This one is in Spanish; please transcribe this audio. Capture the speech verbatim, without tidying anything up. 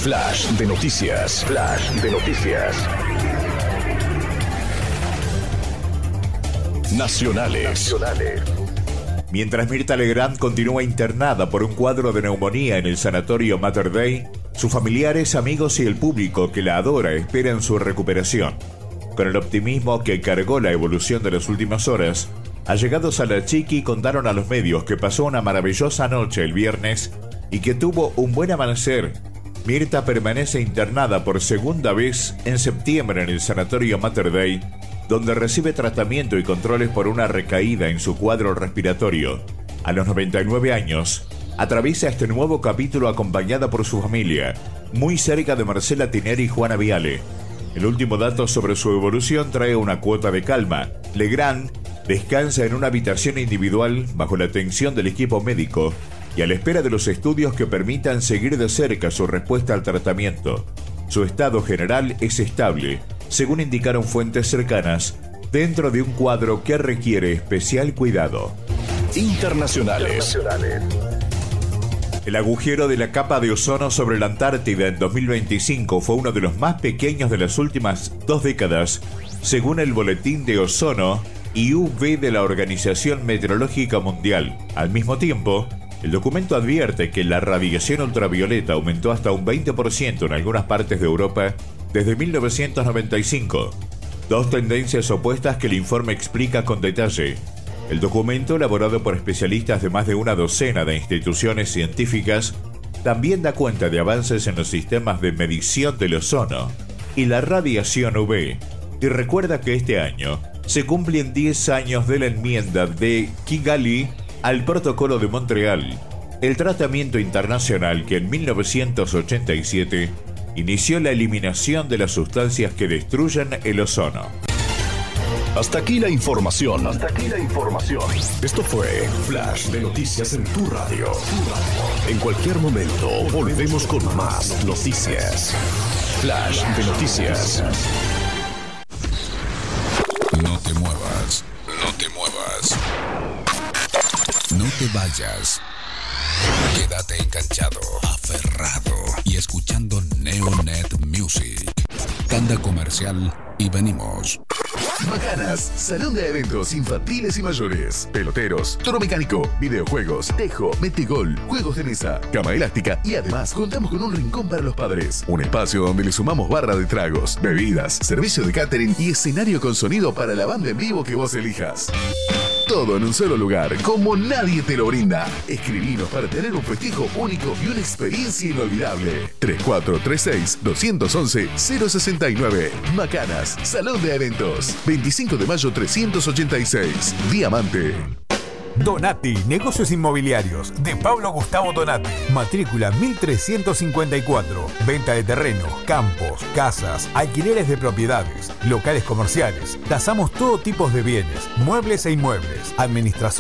Flash de noticias. Flash de noticias. Nacionales. Nacionales. Mientras Mirta Legrand continúa internada por un cuadro de neumonía en el sanatorio Mater Dei, sus familiares, amigos y el público que la adora esperan su recuperación. Con el optimismo que cargó la evolución de las últimas horas, allegados a la Chiqui contaron a los medios que pasó una maravillosa noche el viernes y que tuvo un buen amanecer. Mirta permanece internada por segunda vez en septiembre en el sanatorio Mater Dei, donde recibe tratamiento y controles por una recaída en su cuadro respiratorio. A los noventa y nueve años, atraviesa este nuevo capítulo acompañada por su familia, muy cerca de Marcela Tineri y Juana Viale. El último dato sobre su evolución trae una cuota de calma. Legrand descansa en una habitación individual bajo la atención del equipo médico y a la espera de los estudios que permitan seguir de cerca su respuesta al tratamiento. Su estado general es estable, según indicaron fuentes cercanas, dentro de un cuadro que requiere especial cuidado. Internacionales. El agujero de la capa de ozono sobre la Antártida en dos mil veinticinco fue uno de los más pequeños de las últimas dos décadas, según el boletín de ozono y U V de la Organización Meteorológica Mundial. Al mismo tiempo, el documento advierte que la radiación ultravioleta aumentó hasta un veinte por ciento en algunas partes de Europa desde mil novecientos noventa y cinco. Dos tendencias opuestas que el informe explica con detalle. El documento, elaborado por especialistas de más de una docena de instituciones científicas, también da cuenta de avances en los sistemas de medición del ozono y la radiación U V, y recuerda que este año se cumplen diez años de la enmienda de Kigali al Protocolo de Montreal, el tratamiento internacional que en mil novecientos ochenta y siete inició la eliminación de las sustancias que destruyen el ozono. Hasta aquí la información. Hasta aquí la información. Esto fue Flash de Noticias en tu radio. En cualquier momento volvemos con más noticias. Flash de Noticias. No te muevas. No te muevas. No te vayas. Quédate enganchado, aferrado y escuchando Neonet Music. Tanda comercial y venimos. Macanas, salón de eventos infantiles y mayores, peloteros, toro mecánico, videojuegos, tejo, metegol, juegos de mesa, cama elástica y además contamos con un rincón para los padres. Un espacio donde le sumamos barra de tragos, bebidas, servicio de catering y escenario con sonido para la banda en vivo que vos elijas. Todo en un solo lugar, como nadie te lo brinda. Escribinos para tener un festejo único y una experiencia inolvidable. tres cuatro tres seis, dos uno uno, cero seis nueve. Macanas, Salón de Eventos. veinticinco de mayo trescientos ochenta y seis. Diamante. Donati, negocios inmobiliarios, de Pablo Gustavo Donati. Matrícula mil trescientos cincuenta y cuatro. Venta de terrenos, campos, casas, alquileres de propiedades, locales comerciales. Tasamos todo tipo de bienes, muebles e inmuebles. Administración